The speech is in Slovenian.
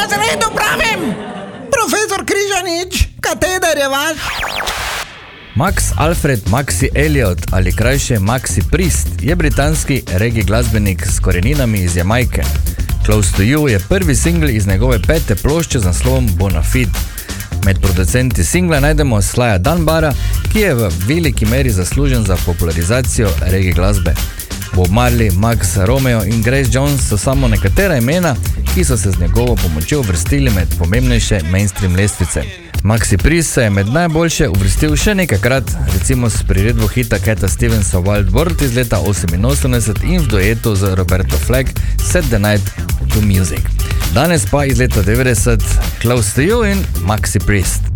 razredu pravim! Profesor Križanič, kateder je vaš? Max Alfred Maxi Elliot ali krajše Maxi Priest je britanski reggae glasbenik s koreninami iz Jamajke. Close to You je prvi singl iz njegove 5. plošče z naslovom Bonafide. Med producenti singla najdemo Slya Dunbara, ki je v veliki meri zaslužen za popularizacijo reggae glasbe. Bob Marley, Max Romeo in Grace Jones so samo nekatera imena, ki so se z njegovo pomočjo uvrstili med pomembnejše mainstream lestvice. Maxi Priest se je med najboljše uvrstil še nekajkrat, recimo s priredbo hita Cata Stevensa Wild World iz leta 1988 in v duetu z Roberto Flack Set the Night to Music. Danes pa iz leta 90 Close to You in Maxi Priest.